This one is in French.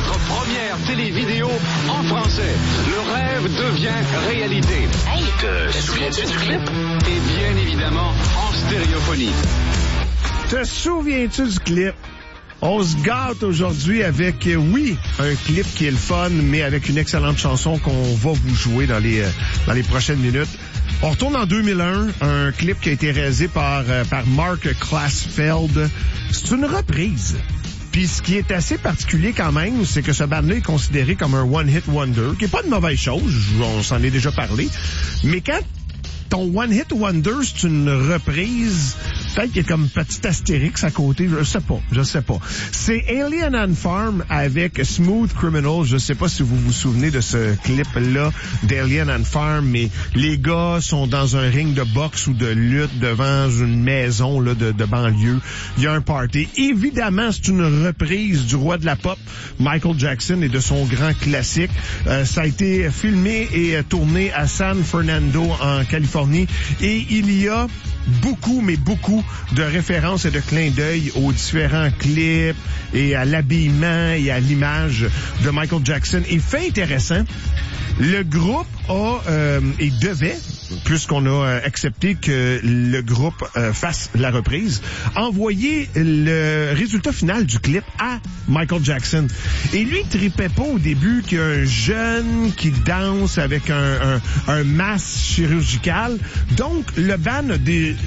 notre première télé-vidéo en français. Le rêve devient réalité. Hey, te souviens-tu du clip? Et bien évidemment, en stéréophonie. Te souviens-tu du clip? On se gâte aujourd'hui avec, oui, un clip qui est le fun, mais avec une excellente chanson qu'on va vous jouer dans les prochaines minutes. On retourne en 2001, un clip qui a été réalisé par Mark Klasfeld. C'est une reprise. Puis ce qui est assez particulier quand même, c'est que ce band-là est considéré comme un one-hit wonder, qui est pas de mauvaise chose, on s'en est déjà parlé, mais quand ton one-hit wonder, c'est une reprise, peut-être qu'il y a comme petit astérix à côté, je sais pas. C'est Alien on Farm avec Smooth Criminal. Je sais pas si vous vous souvenez de ce clip-là d'Alien on Farm, mais les gars sont dans un ring de boxe ou de lutte devant une maison là de banlieue. Il y a un party. Évidemment, c'est une reprise du roi de la pop, Michael Jackson, et de son grand classique. Ça a été filmé et tourné à San Fernando, en Californie. Et il y a beaucoup de références et de clins d'œil aux différents clips et à l'habillement et à l'image de Michael Jackson. Et fait intéressant, le groupe devait, puisqu'on a accepté que le groupe fasse la reprise, envoyer le résultat final du clip à Michael Jackson. Et lui, il tripait pas au début qu'il y a un jeune qui danse avec un masque chirurgical. Donc, le band a